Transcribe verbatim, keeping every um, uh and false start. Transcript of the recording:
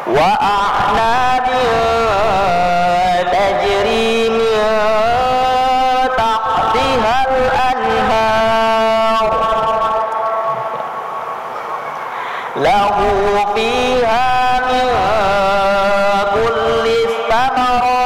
وأعناب تجري من تحتها الأنهار له فيها من كل الثمرات